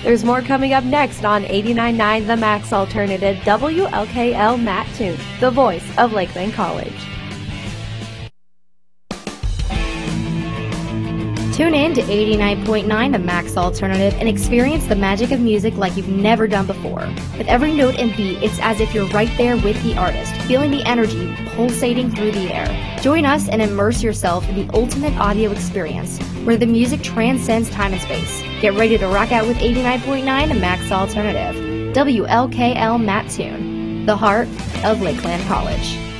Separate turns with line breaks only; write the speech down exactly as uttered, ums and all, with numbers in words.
There's more coming up next on eighty-nine point nine The Max Alternative, W L K L Matt Toon, the voice of Lakeland College.
Tune in to eighty-nine point nine The Max Alternative and experience the magic of music like you've never done before. With every note and beat, it's as if you're right there with the artist, feeling the energy pulsating through the air. Join us and immerse yourself in the ultimate audio experience, where the music transcends time and space. Get ready to rock out with eighty-nine point nine The Max Alternative, W L K L Matt Toon, the heart of Lakeland College.